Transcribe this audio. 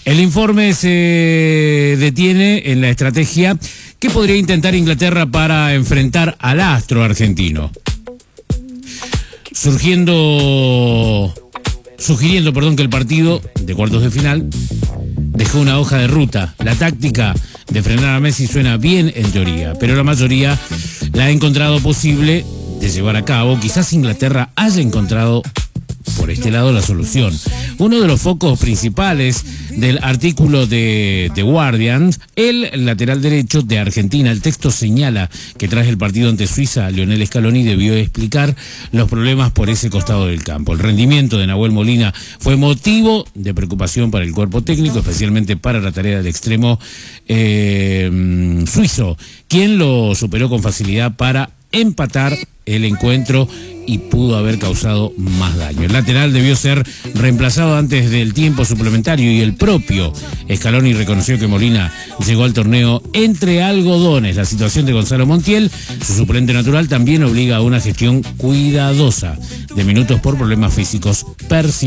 El informe se detiene en la estrategia que podría intentar Inglaterra para enfrentar al astro argentino, sugiriendo que el partido de cuartos de final dejó una hoja de ruta. La táctica de frenar a Messi suena bien en teoría, pero la mayoría la ha encontrado posible de llevar a cabo. Quizás Inglaterra haya encontrado por este lado la solución. Uno de los focos principales del artículo de The Guardian, el lateral derecho de Argentina. El texto señala que tras el partido ante Suiza, Lionel Scaloni debió explicar los problemas por ese costado del campo. El rendimiento de Nahuel Molina fue motivo de preocupación para el cuerpo técnico, especialmente para la tarea del extremo suizo, quien lo superó con facilidad para empatar el encuentro y pudo haber causado más daño. El lateral debió ser reemplazado antes del tiempo suplementario y el propio Scaloni reconoció que Molina llegó al torneo entre algodones. La situación de Gonzalo Montiel, su suplente natural, también obliga a una gestión cuidadosa de minutos por problemas físicos persistentes.